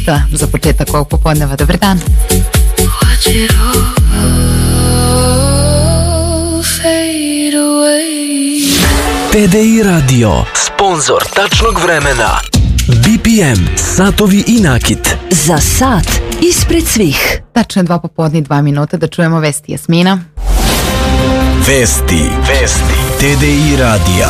Za početak ovog popodneva, dobar dan. TDI Radio, sponzor tačnog vremena. BPM, satovi i nakit. Za sat ispred svih. Tačno je 2 popodne i 2 minuta da čujemo vesti Jasmina. Vesti TDI Radija.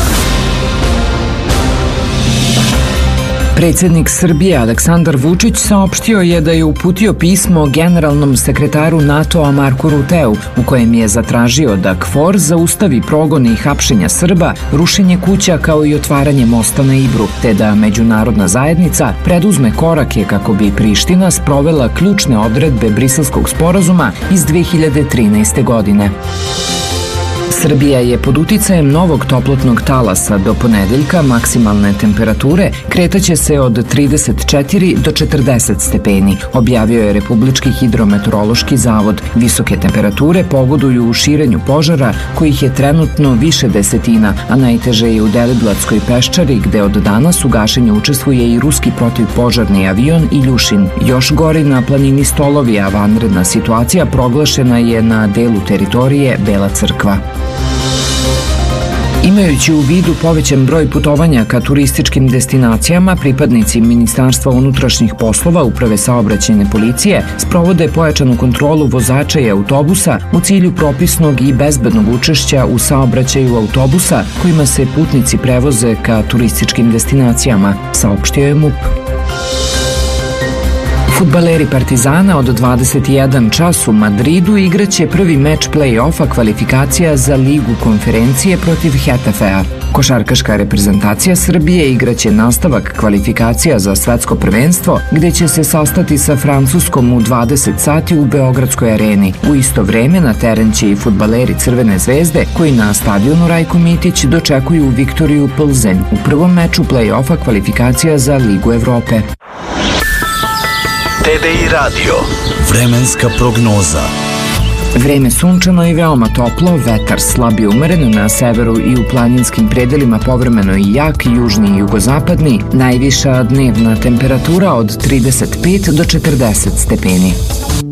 Predsjednik Srbije Aleksandar Vučić saopštio je da je uputio pismo generalnom sekretaru NATO-a Marku Ruteu, u kojem je zatražio da KFOR zaustavi progon i hapšenja Srba, rušenje kuća kao i otvaranje mosta na Ibru, te da međunarodna zajednica preduzme korake kako bi Priština sprovela ključne odredbe Briselskog sporazuma iz 2013. godine. Srbija je pod uticajem novog toplotnog talasa. Do ponedeljka maksimalne temperature kretaće se od 34 do 40 stepeni, objavio je Republički hidrometeorološki zavod. Visoke temperature pogoduju u širenju požara, kojih je trenutno više desetina, a najteže je u Deliblatskoj peščari, gde od danas u gašenju učestvuje i ruski protivpožarni avion Iljušin. Još gori na planini Stolovi, a vanredna situacija proglašena je na delu teritorije Bela Crkva. Imajući u vidu povećan broj putovanja ka turističkim destinacijama, pripadnici Ministarstva unutrašnjih poslova, Uprave saobraćajne policije, sprovode pojačanu kontrolu vozača i autobusa u cilju propisnog i bezbednog učešća u saobraćaju autobusa kojima se putnici prevoze ka turističkim destinacijama, saopštio je MUP. Fudbaleri Partizana od 21 čas u Madridu igraće prvi meč play-offa kvalifikacija za Ligu konferencije protiv Hetafea. Košarkaška reprezentacija Srbije igraće nastavak kvalifikacija za svetsko prvenstvo, gde će se sastati sa Francuskom u 20 sati u Beogradskoj areni. U isto vreme na teren će i fudbaleri Crvene zvezde, koji na stadionu Rajko Mitić dočekuju Viktoriju Plzeň u prvom meču play-offa kvalifikacija za Ligu Evrope. TDI Radio, vremenska prognoza. Vreme sunčano i veoma toplo, vetar slab i umeren, na severu i u planinskim predelima povremeno i jak, južni i jugozapadni, najviša dnevna temperatura od 35 do 40 stepeni.